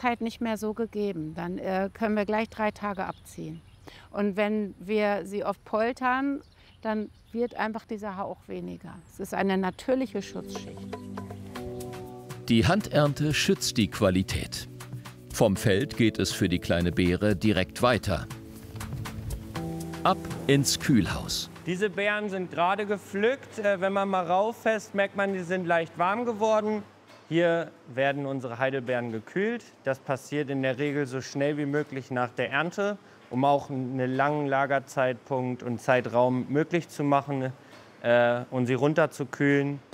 Fruchtbarkeit nicht mehr so gegeben. Dann können wir gleich 3 Tage abziehen. Und wenn wir sie oft poltern, dann wird einfach dieser Hauch weniger. Es ist eine natürliche Schutzschicht. Die Handernte schützt die Qualität. Vom Feld geht es für die kleine Beere direkt weiter. Ab ins Kühlhaus. Diese Beeren sind gerade gepflückt. Wenn man mal rauffasst, merkt man, die sind leicht warm geworden. Hier werden unsere Heidelbeeren gekühlt. Das passiert in der Regel so schnell wie möglich nach der Ernte, um auch einen langen Lagerzeitpunkt und Zeitraum möglich zu machen und sie runterzukühlen.